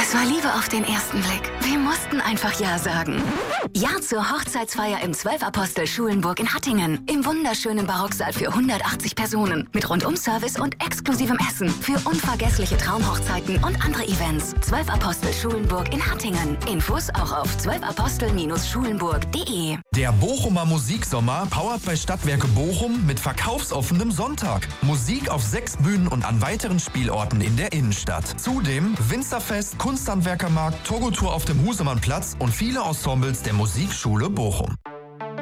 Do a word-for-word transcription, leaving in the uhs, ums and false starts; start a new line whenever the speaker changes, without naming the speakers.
Es war Liebe auf den ersten Blick. Wir mussten einfach Ja sagen. Ja zur Hochzeitsfeier im Zwölf-Apostel-Schulenburg in Hattingen. Im wunderschönen Barocksaal für hundertachtzig Personen. Mit Rundum-Service und exklusivem Essen. Für unvergessliche Traumhochzeiten und andere Events. Zwölf-Apostel-Schulenburg in Hattingen. Infos auch auf zwölf apostel Schulenburg punkt de.
Der Bochumer Musiksommer powert bei Stadtwerke Bochum mit verkaufsoffenem Sonntag. Musik auf sechs Bühnen und an weiteren Spielorten in der Innenstadt. Zudem Winzerfest, Kunsthandwerkermarkt, Togo-Tour auf dem Husemannplatz und viele Ensembles der Musikschule Bochum.